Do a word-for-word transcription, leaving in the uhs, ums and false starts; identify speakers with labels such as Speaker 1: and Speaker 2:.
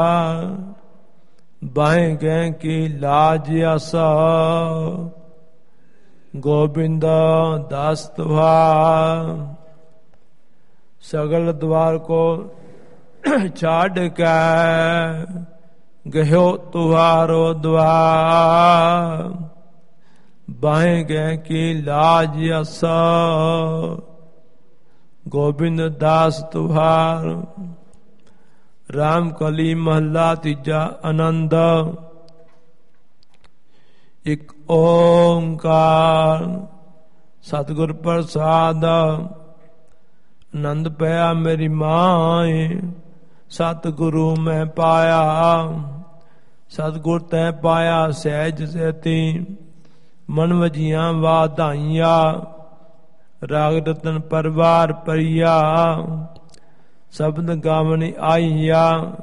Speaker 1: बाहें गए की लाज आसा गोबिंद दास तुहार सगल द्वार को छाड़ के गयो तुहारो द्वार बाहें गए की लाज आसा गोबिंद दास तुहार। राम कली महला तीजा आनंद। एक ओंकार सतगुर प्रसाद आनंद पाया मेरी माए सतगुरु मैं पाया सतगुर तै पाया सहज सेती मन वजियां वाधाइया राग रतन परवार परिया शब्द गावनी आईया